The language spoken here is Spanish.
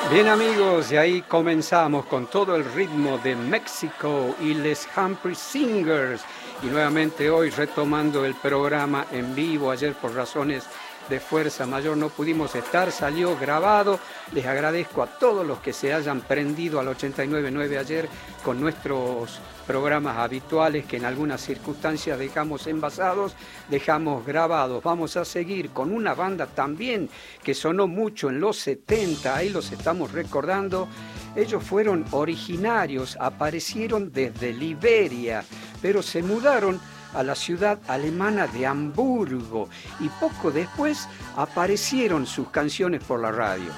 Bien amigos, y ahí comenzamos con todo el ritmo de México y les Humphrey Singers. Y nuevamente hoy retomando el programa en vivo. Ayer por razones de fuerza mayor no pudimos estar, salió grabado. Les agradezco a todos los que se hayan prendido al 89.9 ayer con nuestros programas habituales que en algunas circunstancias dejamos envasados, dejamos grabados. Vamos a seguir con una banda también que sonó mucho en los 70, ahí los estamos recordando. Ellos fueron originarios, aparecieron desde Liberia, pero se mudaron a la ciudad alemana de Hamburgo y poco después aparecieron sus canciones por la radio.